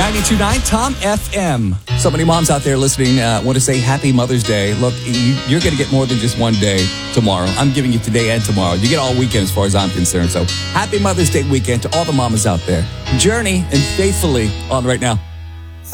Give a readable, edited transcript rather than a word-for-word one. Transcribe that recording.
92.9 Tom FM. So many moms out there listening want to say Happy Mother's Day. Look, you're going to get more than just one day tomorrow. I'm giving you today and tomorrow. You get all weekend as far as I'm concerned. So Happy Mother's Day weekend to all the mamas out there. Journey and Faithfully on right now.